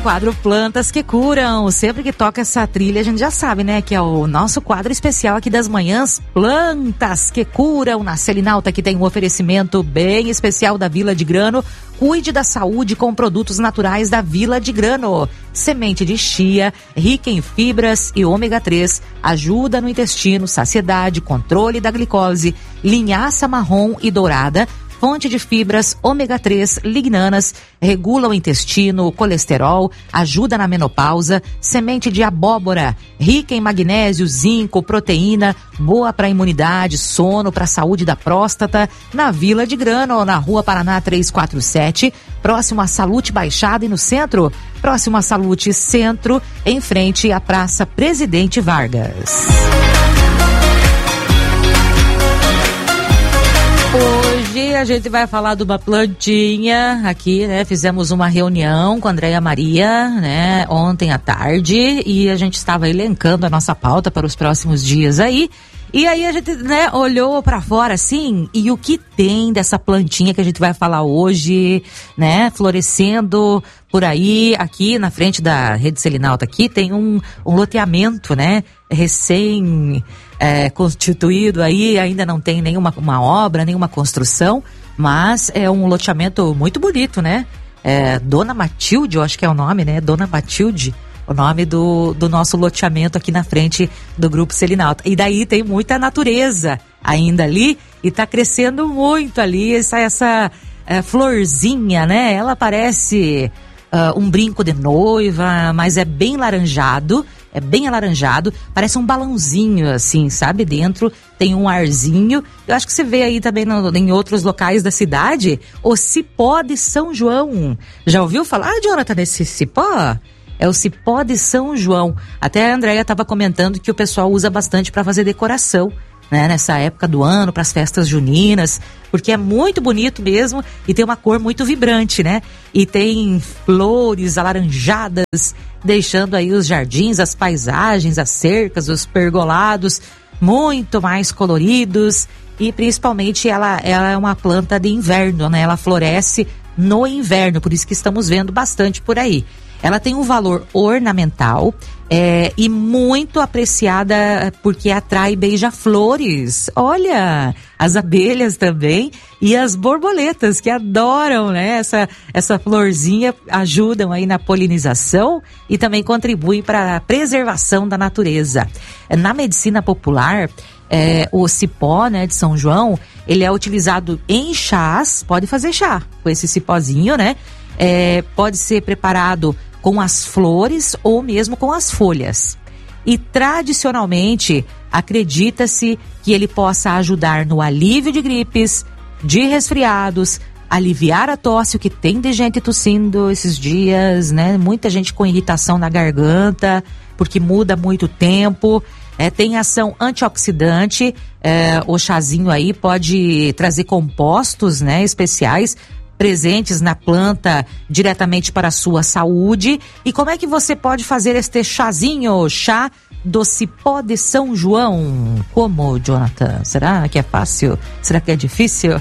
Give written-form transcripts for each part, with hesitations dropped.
quadro Plantas que Curam. Sempre que toca essa trilha, a gente já sabe, né? Que é o nosso quadro especial aqui das manhãs, Plantas que Curam. Na Selinalta, que tem um oferecimento bem especial da Vila de Grano. Cuide da saúde com produtos naturais da Vila de Grano. Semente de chia, rica em fibras e ômega 3. Ajuda no intestino, saciedade, controle da glicose. Linhaça marrom e dourada. Fonte de fibras, ômega 3, lignanas, regula o intestino, o colesterol, ajuda na menopausa. Semente de abóbora, rica em magnésio, zinco, proteína, boa para a imunidade, sono, para a saúde da próstata. Na Vila de Grano, na Rua Paraná 347, próximo à Salute Baixada e no centro, próximo à Salute Centro, em frente à Praça Presidente Vargas. Hoje a gente vai falar de uma plantinha aqui, né? Fizemos uma reunião com a Andréia Maria, né? Ontem à tarde, e a gente estava elencando a nossa pauta para os próximos dias aí. E aí a gente, né, olhou para fora assim, e o que tem dessa plantinha que a gente vai falar hoje, né? Florescendo por aí, aqui na frente da Rede Selinalta aqui, tem um loteamento, né? Recém constituído aí, ainda não tem nenhuma obra, nenhuma construção, mas é um loteamento muito bonito, né? Dona Matilde, eu acho que é o nome, né? Dona Matilde, o nome do nosso loteamento aqui na frente do Grupo Selinalta. E daí tem muita natureza ainda ali, e tá crescendo muito ali essa florzinha, né? Ela parece um brinco de noiva, mas é bem alaranjado, parece um balãozinho assim, sabe? Dentro tem um arzinho. Eu acho que você vê aí também em outros locais da cidade, o cipó de São João. Já ouviu falar, Jonathan, desse cipó? É o cipó de São João. Até a Andréia estava comentando que o pessoal usa bastante para fazer decoração, né, nessa época do ano, para as festas juninas, porque é muito bonito mesmo e tem uma cor muito vibrante, né? E tem flores alaranjadas, deixando aí os jardins, as paisagens, as cercas, os pergolados muito mais coloridos, e principalmente ela é uma planta de inverno, né? Ela floresce no inverno, por isso que estamos vendo bastante por aí. Ela tem um valor ornamental e muito apreciada porque atrai beija-flores. Olha, as abelhas também e as borboletas que adoram, né? Essa florzinha, ajudam aí na polinização e também contribuem para a preservação da natureza. Na medicina popular, o cipó, né, de São João, ele é utilizado em chás. Pode fazer chá com esse cipózinho, né? Pode ser preparado com as flores ou mesmo com as folhas. E tradicionalmente acredita-se que ele possa ajudar no alívio de gripes, de resfriados, aliviar a tosse, o que tem de gente tossindo esses dias, né? Muita gente com irritação na garganta, porque muda muito tempo. Tem ação antioxidante, o chazinho aí pode trazer compostos, né, especiais, presentes na planta diretamente para a sua saúde. E como é que você pode fazer este chazinho, chá do cipó de São João? Como, Jonathan? Será que é fácil? Será que é difícil?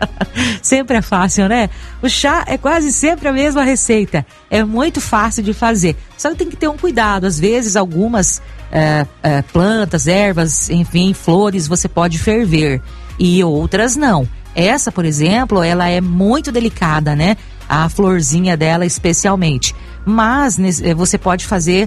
Sempre é fácil, né? O chá é quase sempre a mesma receita. É muito fácil de fazer. Só que tem que ter um cuidado. Às vezes, algumas plantas, ervas, enfim, flores, você pode ferver. E outras não. Essa, por exemplo, ela é muito delicada, né? A florzinha dela especialmente. Mas você pode fazer,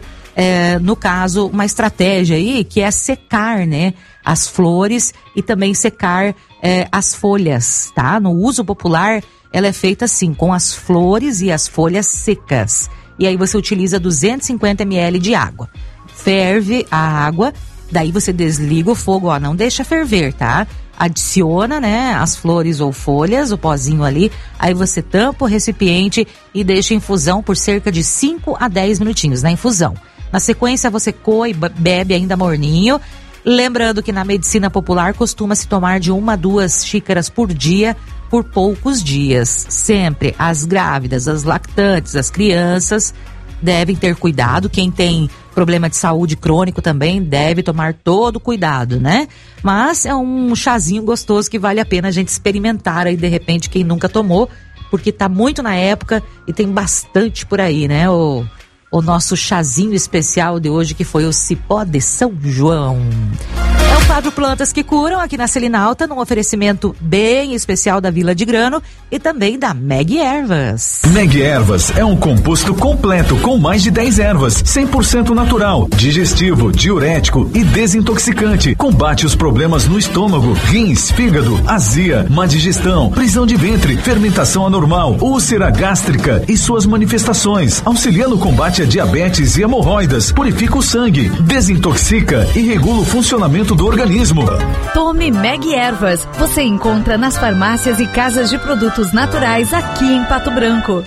no caso, uma estratégia aí, que é secar, né, as flores e também secar as folhas, tá? No uso popular, ela é feita assim, com as flores e as folhas secas. E aí você utiliza 250 ml de água. Ferve a água, daí você desliga o fogo, ó, não deixa ferver, tá? Adiciona, né, as flores ou folhas, o pozinho ali, aí você tampa o recipiente e deixa em infusão por cerca de 5 a 10 minutinhos na infusão. Na sequência você coa e bebe ainda morninho, lembrando que na medicina popular costuma-se tomar de 1 a 2 xícaras por dia por poucos dias. Sempre as grávidas, as lactantes, as crianças devem ter cuidado. Quem tem problema de saúde crônico também deve tomar todo cuidado, né? Mas é um chazinho gostoso que vale a pena a gente experimentar aí, de repente, quem nunca tomou, porque tá muito na época e tem bastante por aí, né, o nosso chazinho especial de hoje, que foi o Cipó de São João. É o quadro Plantas que Curam, aqui na Selinalta, num oferecimento bem especial da Vila de Grano e também da Meg Ervas. Meg Ervas é um composto completo com mais de 10 ervas, 100% natural, digestivo, diurético e desintoxicante. Combate os problemas no estômago, rins, fígado, azia, má digestão, prisão de ventre, fermentação anormal, úlcera gástrica e suas manifestações. Auxilia no combate a diabetes e hemorroidas, purifica o sangue, desintoxica e regula o funcionamento do organismo. Tome Meg Ervas. Você encontra nas farmácias e casas de produtos naturais aqui em Pato Branco.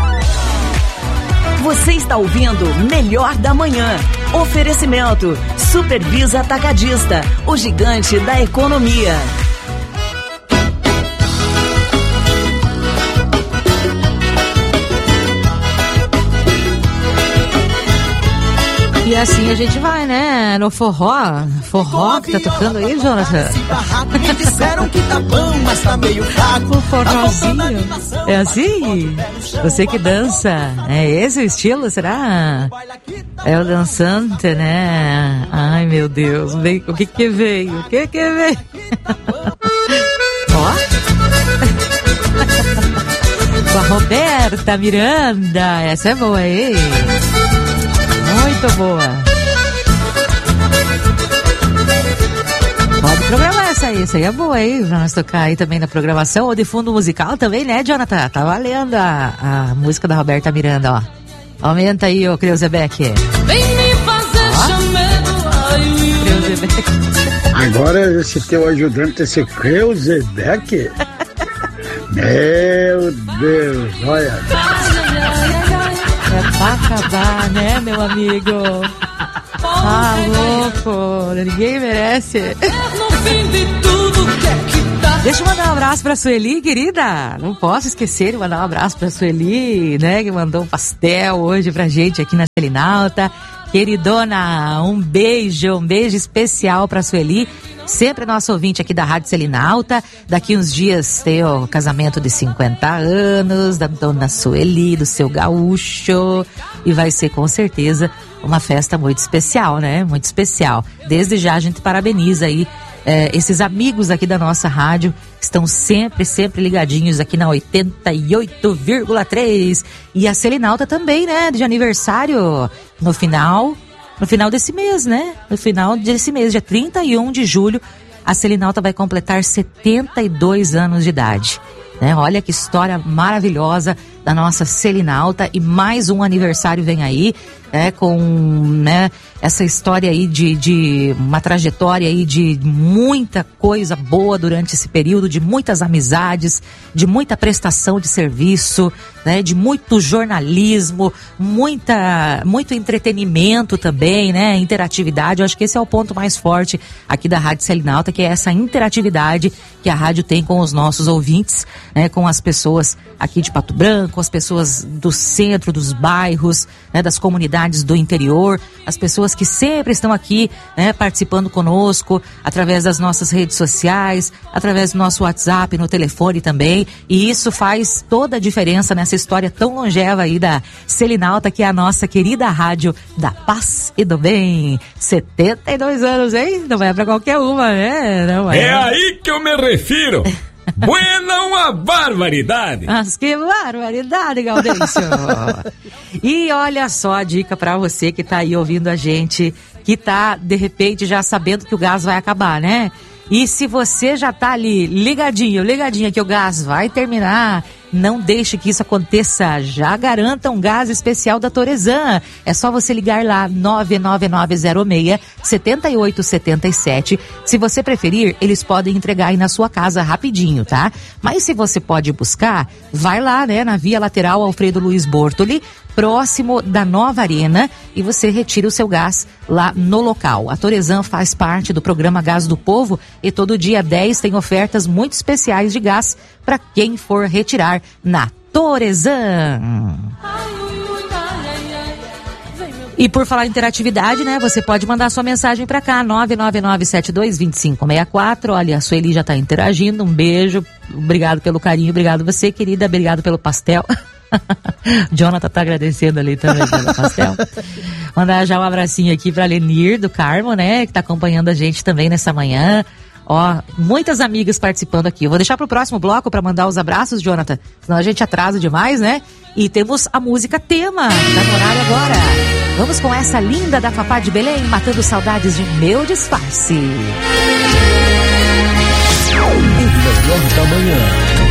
Você está ouvindo Melhor da Manhã. Oferecimento Supervisa Atacadista, o gigante da economia. E assim a gente vai, né? No forró. Forró que tá tocando aí, Jonathan? Me disseram que tá bom, mas tá meio fraco. O forrozinho. É assim? Você que dança. É esse o estilo, será? É o dançante, né? Ai, meu Deus. O que que veio? O que que veio? Ó. Com a Roberta Miranda. Essa é boa, hein? Muito boa. Pode programar essa aí é boa aí, pra nós tocar aí também na programação, ou de fundo musical também, né, Jonathan? Tá valendo a música da Roberta Miranda, ó. Aumenta aí, ô Creuzebeck. Vem me fazer chamego, Creuzebeck. Agora esse teu ajudante, esse Creuzebeck? Meu Deus, olha. É pra acabar, né, meu amigo? Ah, louco, ninguém merece. Deixa eu mandar um abraço pra Sueli, querida. Não posso esquecer de mandar um abraço pra Sueli, né, que mandou um pastel hoje pra gente aqui na Selinalta. Queridona, um beijo especial pra Sueli. Sempre nosso ouvinte aqui da Rádio Selinalta. Daqui uns dias tem o casamento de 50 anos da dona Sueli, do seu gaúcho. E vai ser com certeza uma festa muito especial, né? Muito especial. Desde já a gente parabeniza aí esses amigos aqui da nossa rádio. Estão sempre ligadinhos aqui na 88,3. E a Selinalta também, né? De aniversário no final desse mês, né? No final desse mês, dia 31 de julho, a Selinalta vai completar 72 anos de idade. Né? Olha que história maravilhosa da nossa Selinalta, e mais um aniversário vem aí, com, né, essa história aí de uma trajetória aí de muita coisa boa durante esse período, de muitas amizades, de muita prestação de serviço, né, de muito jornalismo, muito entretenimento também, né, interatividade. Eu acho que esse é o ponto mais forte aqui da Rádio Selinalta, que é essa interatividade que a rádio tem com os nossos ouvintes, né, com as pessoas aqui de Pato Branco, as pessoas do centro, dos bairros, né, das comunidades do interior, as pessoas que sempre estão aqui, né, participando conosco através das nossas redes sociais, através do nosso WhatsApp, no telefone também, e isso faz toda a diferença nessa história tão longeva aí da Selinalta, que é a nossa querida rádio da paz e do bem. 72 anos, hein? Não é pra qualquer uma, né? Não é. É aí que eu me refiro. Buena uma barbaridade. Mas que barbaridade, Gaudêncio. E olha só a dica pra você que tá aí ouvindo a gente, que tá, de repente, já sabendo que o gás vai acabar, né? E se você já tá ali ligadinha que o gás vai terminar, não deixe que isso aconteça. Já garanta um gás especial da Torezan. É só você ligar lá 99906-7877. Se você preferir, eles podem entregar aí na sua casa rapidinho, tá? Mas se você pode buscar, vai lá, né, na via lateral Alfredo Luiz Bortoli, próximo da Nova Arena, e você retira o seu gás lá no local. A Torezan faz parte do programa Gás do Povo e todo dia 10 tem ofertas muito especiais de gás para quem for retirar na Torezan. E por falar em interatividade, né, você pode mandar sua mensagem para cá, 999722564. Olha, a Sueli já está interagindo, um beijo, obrigado pelo carinho, obrigado você, querida, obrigado pelo pastel. Jonathan tá agradecendo ali também pelo pastel. Mandar já um abracinho aqui pra Lenir do Carmo, né? Que tá acompanhando a gente também nessa manhã. Ó, muitas amigas participando aqui. Eu vou deixar pro próximo bloco pra mandar os abraços, Jonathan. Senão a gente atrasa demais, né? E temos a música tema, tá no horário agora. Vamos com essa linda da Fafá de Belém, matando saudades de Meu Disfarce. O melhor da manhã.